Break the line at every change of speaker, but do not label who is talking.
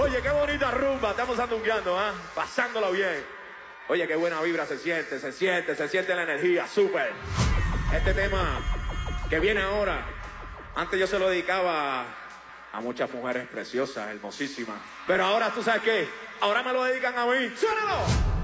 Oye, qué bonita rumba, estamos andungueando, ¿ah? Pasándolo bien. Oye, qué buena vibra se siente la energía, súper. Este tema que viene ahora, antes yo se lo dedicaba a muchas mujeres preciosas, hermosísimas. Pero ahora, ¿tú sabes qué? Ahora me lo dedican a mí. ¡Suénalo!